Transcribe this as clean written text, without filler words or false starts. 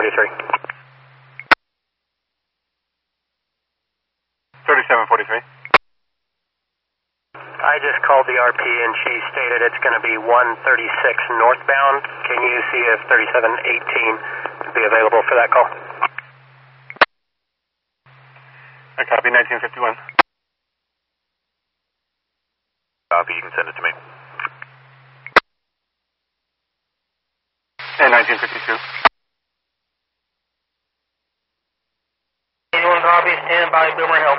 3743. 3743. I just called the RP and she stated it's going to be 136 northbound. Can you see if 3718 would be available for that call? I copy 1951. Copy, you can send it to me. And 1952. 81 copy, stand by, Boomer help.